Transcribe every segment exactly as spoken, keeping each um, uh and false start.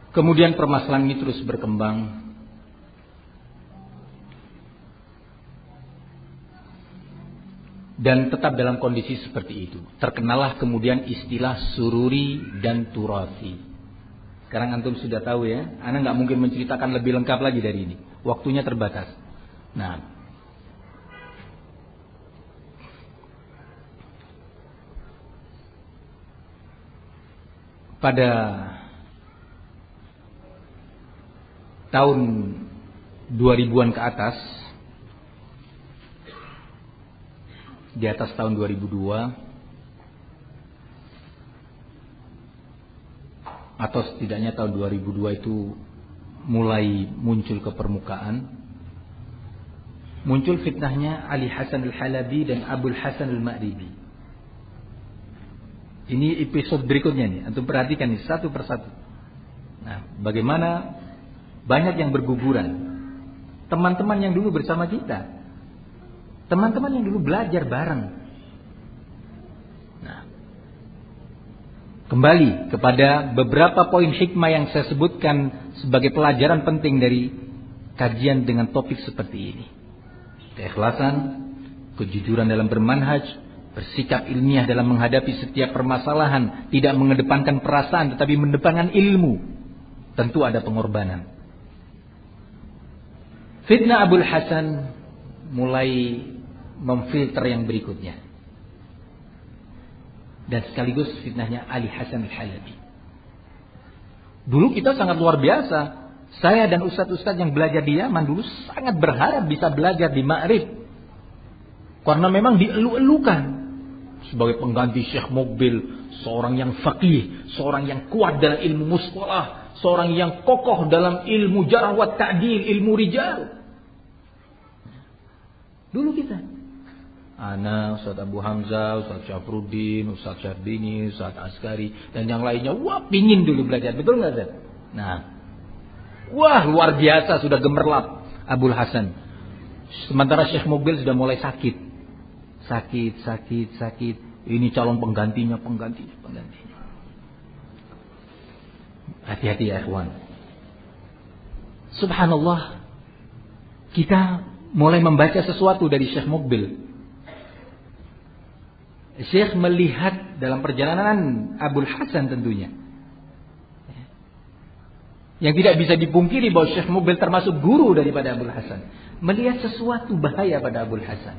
Kemudian permasalahan ini terus berkembang. Dan tetap dalam kondisi seperti itu. Terkenalah kemudian istilah sururi dan turasi. Sekarang antum sudah tahu ya. Ana nggak mungkin menceritakan lebih lengkap lagi dari ini. Waktunya terbatas. Nah, pada tahun dua ribuan ke atas, di atas tahun dua ribu dua, atau setidaknya tahun dua ribu dua itu mulai muncul ke permukaan, muncul fitnahnya Ali Hasan Al-Halabi dan Abul Hasan Al-Ma'ribi. Ini episode berikutnya nih, antum perhatikan nih satu persatu. Nah, bagaimana banyak yang berguguran. Teman-teman yang dulu bersama kita, teman-teman yang dulu belajar bareng. Nah, kembali kepada beberapa poin hikmah yang saya sebutkan sebagai pelajaran penting dari kajian dengan topik seperti ini. Keikhlasan, kejujuran dalam bermanhaj, bersikap ilmiah dalam menghadapi setiap permasalahan, tidak mengedepankan perasaan tetapi mengedepankan ilmu. Tentu ada pengorbanan. Fitnah Abul Hasan mulai memfilter yang berikutnya. Dan sekaligus fitnahnya Ali Hasan Al-Halabi. Dulu kita sangat luar biasa. Saya dan ustadz-ustadz yang belajar di Yaman dulu sangat berharap bisa belajar di Ma'rib. Karena memang dielu-elukan sebagai pengganti Syekh Muqbil, seorang yang faqih, seorang yang kuat dalam ilmu mustalah, seorang yang kokoh dalam ilmu jarh wa ta'dil, ilmu rijal. Dulu kita, ana, Ustaz Abu Hamzah, Ustaz Syafruddin, Ustaz Syarbini, Ustaz Askari, dan yang lainnya, wah pingin dulu belajar, betul nggak Ustaz? Nah, wah luar biasa, sudah gemerlap Abul Hasan. Sementara Syekh Muqbil sudah mulai sakit, sakit, sakit, sakit. Ini calon penggantinya, penggantinya, penggantinya. Hati-hati ya ikhwan. Subhanallah, kita mulai membaca sesuatu dari Syekh Muqbil. Syekh melihat dalam perjalanan Abul Hasan tentunya, yang tidak bisa dipungkiri bahwa Syekh Muqbil termasuk guru daripada Abul Hasan, melihat sesuatu bahaya pada Abul Hasan.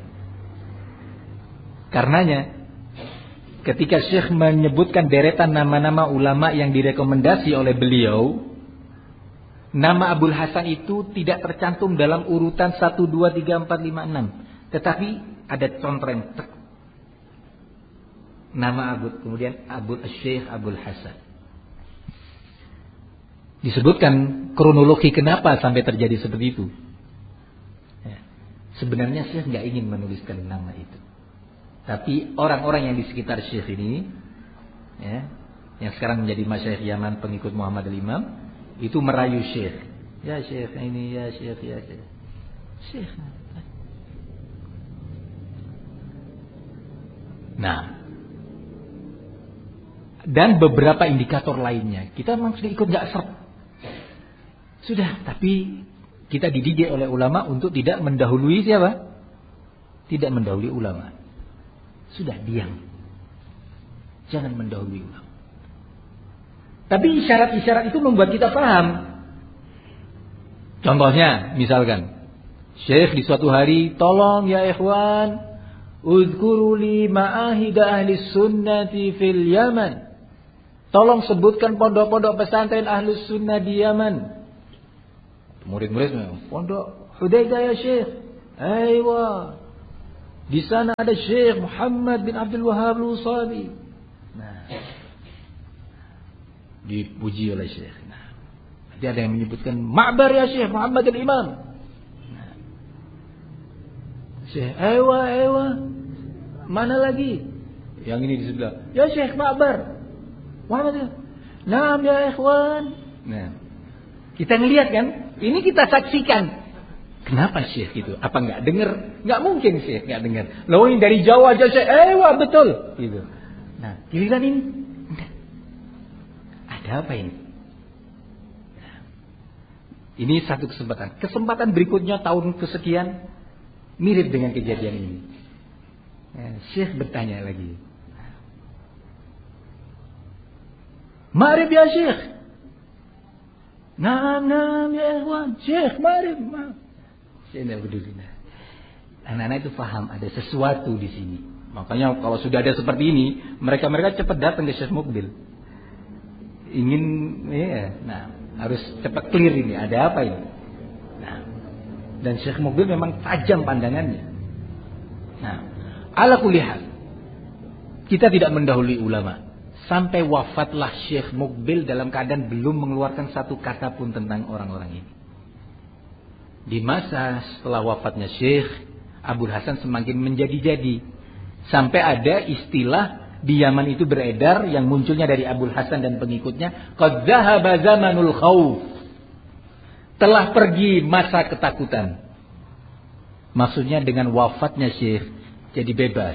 Karenanya ketika Syekh menyebutkan deretan nama-nama ulama yang direkomendasi oleh beliau, nama Abul Hasan itu tidak tercantum dalam urutan satu, dua, tiga, empat, lima, enam. Tetapi ada contreng. Nama Abu, kemudian Abul Syekh Abul Hasan. Disebutkan kronologi kenapa sampai terjadi seperti itu. Ya. Sebenarnya Syekh nggak ingin menuliskan nama itu. Tapi orang-orang yang di sekitar Syekh ini, ya, yang sekarang menjadi masyayikh Yaman pengikut Muhammad al-Imam, itu merayu Syekh. Ya Syekh ini, ya Syekh, ya Syekh. Syekh. Nah, dan beberapa indikator lainnya. Kita memang sudah ikut gak serp. Sudah, tapi kita dididik oleh ulama untuk tidak mendahului siapa? Tidak mendahului ulama. Sudah, diam. Jangan mendahului ulama. Tapi isyarat-isyarat itu membuat kita paham. Contohnya, misalkan Syekh di suatu hari, tolong ya ikhwan, uzkuru li ma'ahida ahli sunnati fil Yaman. Tolong sebutkan pondok-pondok pesantren ahli sunnah di Yaman. Murid-muridnya, pondok Hudaidah ya Syekh. Aywa. Di sana ada Syekh Muhammad bin Abdul Wahhab Al-Usabi. Nah, dipuji oleh Syekh. Nah, nanti ada yang menyebutkan Ma'bar ya Syekh Muhammad al-Imam. Nah, Syekh, ewa, ewa. Mana lagi? Yang ini di sebelah. Ya Syekh Ma'bar. Muhammad ya. Naam ya ikhwan. Nah, kita ngelihat kan? Ini kita saksikan. Kenapa Syekh itu? Apa enggak dengar? Enggak mungkin Syekh enggak dengar. Loh ini dari Jawa aja Syekh, ewa betul. Gitu. Nah, giliran ini. Ada apa ini? Ini satu kesempatan. Kesempatan berikutnya tahun kesekian mirip dengan kejadian ini. Ya, Syekh bertanya lagi. Ma'rif ya Syekh. Naam, naam ya ikhwan. Syekh, ma'rif. Syekh tidak peduli. Anak-anak itu paham ada sesuatu di sini. Makanya kalau sudah ada seperti ini, mereka-mereka cepat datang ke Syekh Mukbil. Ingin, ya, nah, harus cepat clear ini. Ada apa ini? Nah, dan Syekh Mukbil memang tajam pandangannya. Nah, ala kulli hal, kita tidak mendahului ulama. Sampai wafatlah Syekh Mukbil dalam keadaan belum mengeluarkan satu kata pun tentang orang-orang ini. Di masa setelah wafatnya Syekh, Abul Hasan semakin menjadi-jadi. Sampai ada istilah di Yaman itu beredar yang munculnya dari Abul Hasan dan pengikutnya, qad zahaba zamanul khauf. Telah pergi masa ketakutan. Maksudnya dengan wafatnya Syekh jadi bebas.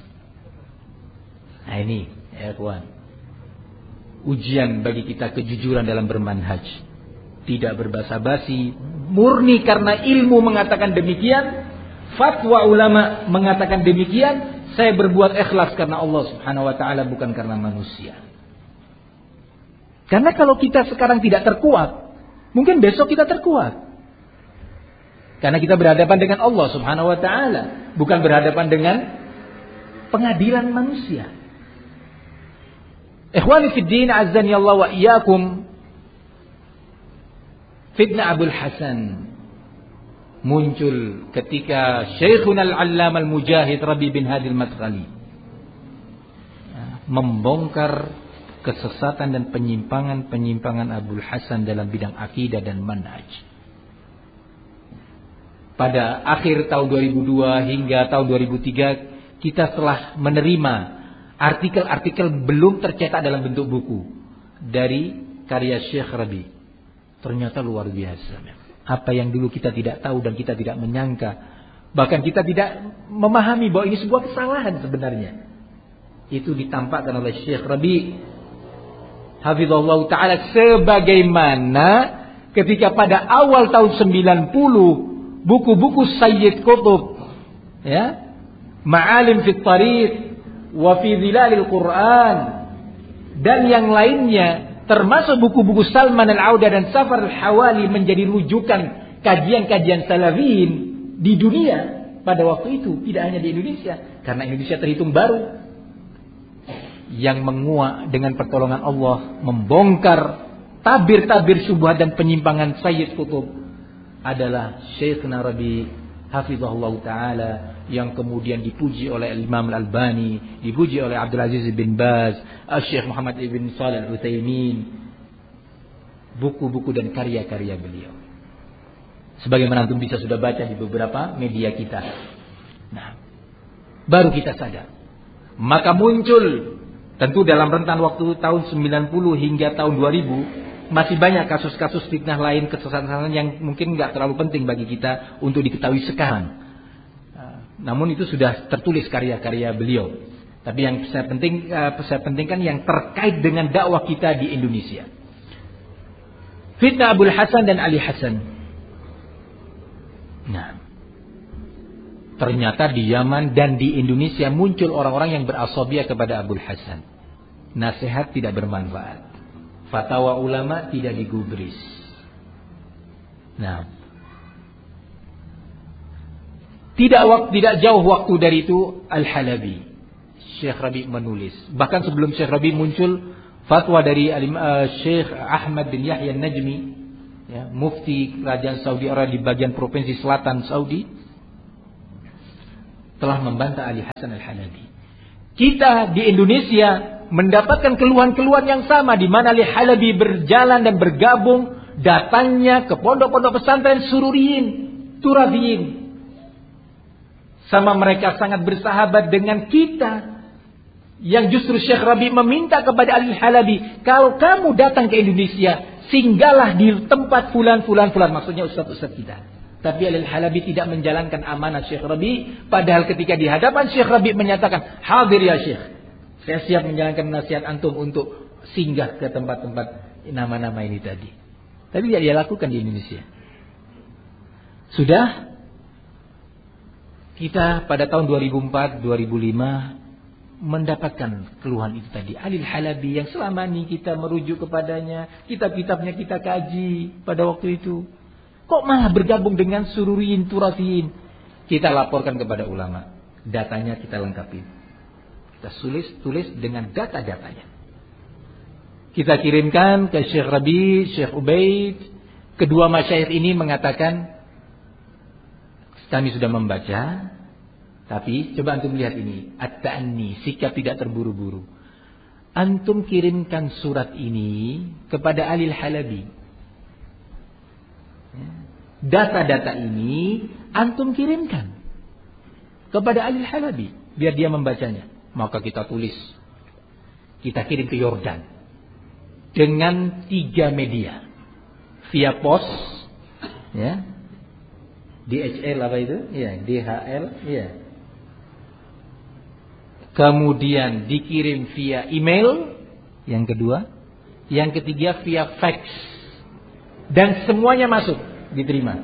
Nah ini, ya kawan. Ujian bagi kita kejujuran dalam bermanhaj. Tidak berbasa-basi, murni karena ilmu mengatakan demikian, fatwa ulama mengatakan demikian. Saya berbuat ikhlas karena Allah Subhanahu wa taala, bukan karena manusia. Karena kalau kita sekarang tidak terkuat, mungkin besok kita terkuat. Karena kita berhadapan dengan Allah Subhanahu wa taala, bukan berhadapan dengan pengadilan manusia. Ikhwani fid din, azzani Allah wa iyyakum. Fitnah Abul Hasan muncul ketika Syekhuna al-Allam al-Mujahid Rabi bin Hadi al-Madkhali membongkar kesesatan dan penyimpangan-penyimpangan Abul Hasan dalam bidang akidah dan manhaj. Pada akhir tahun dua ribu dua hingga tahun dua ribu tiga kita telah menerima artikel-artikel belum tercetak dalam bentuk buku dari karya Syekh Rabi. Ternyata luar biasa. Apa yang dulu kita tidak tahu dan kita tidak menyangka, bahkan kita tidak memahami bahwa ini sebuah kesalahan sebenarnya, itu ditampakkan oleh Syekh Rabi hafizahullah ta'ala. Sebagaimana ketika pada awal tahun sembilan puluh buku-buku Sayyid Qutb, ya, Ma'alim fit Tariq wa fi Zilalil Quran dan yang lainnya, termasuk buku-buku Salman Al-Auda dan Safar Al-Hawali, menjadi rujukan kajian-kajian salafin di dunia pada waktu itu. Tidak hanya di Indonesia, karena Indonesia terhitung baru. Yang menguak dengan pertolongan Allah, membongkar tabir-tabir syubhat dan penyimpangan Sayyid Qutb adalah Syekhna Rabi hafizahullah ta'ala, yang kemudian dipuji oleh Imam Al-Albani, dipuji oleh Abdul Aziz bin Baz, Syekh Muhammad ibn Shalih Al-Utsaimin, buku-buku dan karya-karya beliau. Sebagaimana antum bisa sudah baca di beberapa media kita. Nah, baru kita sadar. Maka muncul, tentu dalam rentan waktu tahun sembilan puluh hingga tahun dua ribu, masih banyak kasus-kasus fitnah lain, kesesatan yang mungkin nggak terlalu penting bagi kita untuk diketahui sekarang. Namun itu sudah tertulis karya-karya beliau. Tapi yang saya penting, saya pentingkan yang terkait dengan dakwah kita di Indonesia. Fitnah Abul Hasan dan Ali Hasan. Nah, ternyata di Yaman dan di Indonesia muncul orang-orang yang berasabiah kepada Abul Hasan. Nasihat tidak bermanfaat, fatwa ulama tidak digubris. Nah, tidak waktu, tidak jauh waktu dari itu Al-Halabi, Syekh Rabi menulis. Bahkan sebelum Syekh Rabi muncul fatwa dari uh, Syekh Ahmad bin Yahya An-Najmi, ya, mufti kerajaan Saudi Arabia di bagian provinsi selatan Saudi, telah membantah Ali Hasan Al-Halabi. Kita di Indonesia mendapatkan keluhan-keluhan yang sama, di mana Ali Halabi berjalan dan bergabung datangnya ke pondok-pondok pesantren Sururiyin, Turabiyin. Sama mereka sangat bersahabat dengan kita, yang justru Syekh Rabi meminta kepada Ali Halabi, kalau kamu datang ke Indonesia, singgahlah di tempat fulan-fulan-fulan, maksudnya ustaz-ustaz kita. Tapi Ali Halabi tidak menjalankan amanah Syekh Rabi, padahal ketika di hadapan Syekh Rabi menyatakan, hadir ya Syekh, saya siap menjalankan nasihat antum untuk singgah ke tempat-tempat nama-nama ini tadi. Tapi tidak dia lakukan di Indonesia. Sudah kita pada tahun dua ribu empat, dua ribu lima mendapatkan keluhan itu tadi. Alil Halabi yang selama ini kita merujuk kepadanya, kitab-kitabnya kita kaji pada waktu itu. Kok malah bergabung dengan Sururiyin, Turafiyin? Kita laporkan kepada ulama. Datanya kita lengkapi. Kita tulis, tulis dengan data-datanya. Kita kirimkan ke Syekh Rabi, Syekh Ubaid. Kedua masyayikh ini mengatakan, kami sudah membaca. Tapi coba antum lihat ini, at-ta'anni, sikap tidak terburu-buru. Antum kirimkan surat ini kepada Alil Halabi. Data-data ini antum kirimkan kepada Alil Halabi biar dia membacanya. Maka kita tulis, kita kirim ke Yordan dengan tiga media, via pos, ya, D H L apa itu? Ya, D H L, ya. Kemudian dikirim via email, yang kedua. Yang ketiga via fax. Dan semuanya masuk, diterima.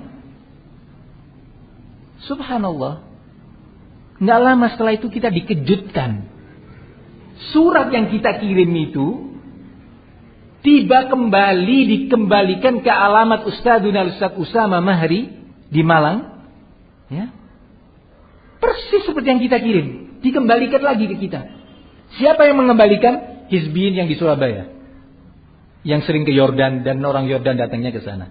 Subhanallah. Nggak lama setelah itu kita dikejutkan. Surat yang kita kirim itu tiba kembali, dikembalikan ke alamat Ustadzuna Ustadz Usama Mahri di Malang. Ya. Persis seperti yang kita kirim. Dikembalikan lagi ke kita. Siapa yang mengembalikan? Hizbiyin yang di Surabaya. Yang sering ke Yordan dan orang Yordan datangnya ke sana.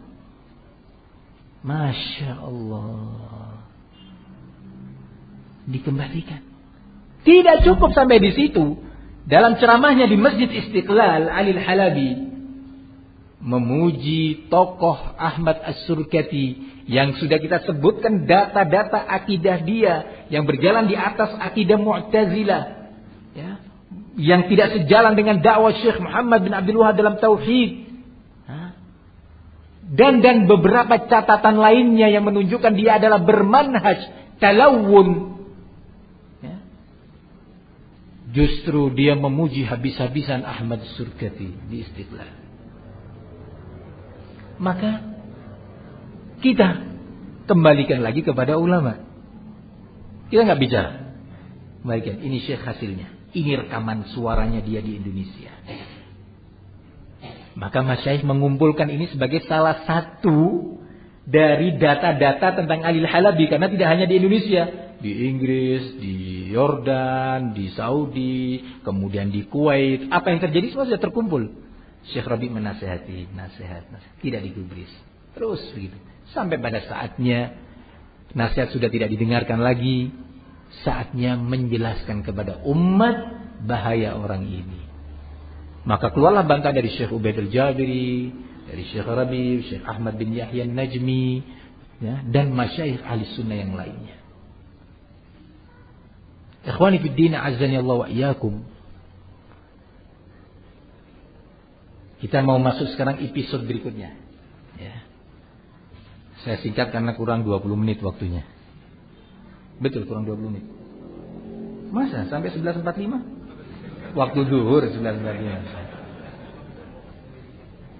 Masya Allah. Dikembalikan. Tidak cukup sampai di situ. Dalam ceramahnya di Masjid Istiqlal, Alil Halabi memuji tokoh Ahmad As-Surkati yang sudah kita sebutkan data-data akidah dia yang berjalan di atas akidah Mu'tazilah, ya, yang tidak sejalan dengan dakwah Syekh Muhammad bin Abdul Wahab dalam tauhid, dan dan beberapa catatan lainnya yang menunjukkan dia adalah bermanhaj talawun. Ya. Justru dia memuji habis-habisan Ahmad As-Surkati di Istiqlal. Maka kita kembalikan lagi kepada ulama. Kita nggak bicara. Kembalikan, ini syekh hasilnya. Ini rekaman suaranya dia di Indonesia. Maka masyayikh mengumpulkan ini sebagai salah satu dari data-data tentang Alil Halabi. Karena tidak hanya di Indonesia. Di Inggris, di Yordan, di Saudi, kemudian di Kuwait. Apa yang terjadi semua sudah terkumpul. Syekh Rabi menasehati, nasihat, nasihat. Tidak digubris. Terus begitu. Sampai pada saatnya nasihat sudah tidak didengarkan lagi. Saatnya menjelaskan kepada umat bahaya orang ini. Maka keluarlah bantahan dari Syekh Ubaid al-Jabiri, dari Syekh Rabi, Syekh Ahmad bin Yahya Najmi, ya, dan masyayikh ahli sunnah yang lainnya. Ikhwani fid din, azzani Allah wa iyyakum. Kita mau masuk sekarang episode berikutnya. Ya. Saya singkat karena kurang dua puluh menit waktunya. Betul, kurang dua puluh menit. Masa? Sampai sebelas empat puluh lima? Waktu zuhur sebelas empat puluh lima.